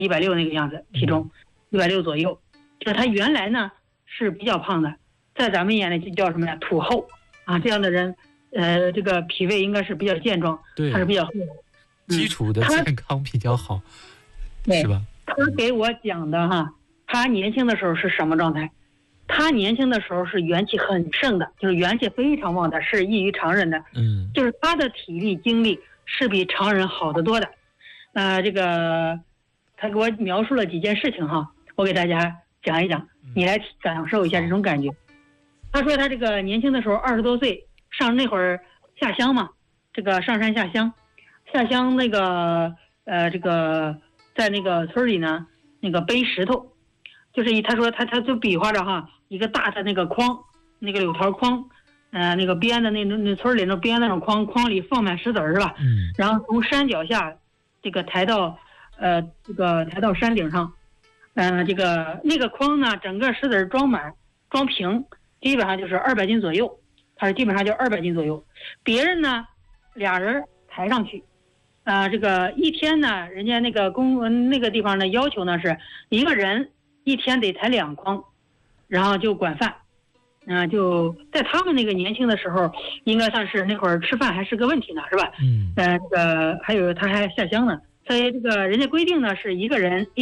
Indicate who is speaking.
Speaker 1: 160那个样子，体重160左右。就是他原来呢是比较胖的，在咱们眼里就叫什么呀？土厚啊，这样的人，这个脾胃应该是比较健壮，他是比较厚的，
Speaker 2: 基础的健康比较好，是吧？
Speaker 1: 他给我讲的哈，他年轻的时候是什么状态？他年轻的时候是元气很盛的，就是元气非常旺的，是异于常人的。就是他的体力精力是比常人好得多的。这个他给我描述了几件事情哈，我给大家讲一讲，你来感受一下这种感觉。他说他这个年轻的时候20多岁，上那会儿下乡嘛，这个上山下乡那个这个在那个村里呢，那个背石头，就是他说他就比划着哈，一个大的那个筐，那个柳条筐，那个编的那村里那编那种筐里放满石子是吧？然后从山脚下这个抬到山顶上，这个那个筐呢，整个石子装满装平，基本上就是200斤左右，他是基本上就200斤左右。别人呢俩人抬上去，这个一天呢，人家那个那个地方的要求呢是一个人一天得抬2筐，然后就管饭，就在他们那个年轻的时候，应该算是那会儿吃饭还是个问题呢，是吧？这个还有他还下乡呢，所以这个人家规定呢是一个人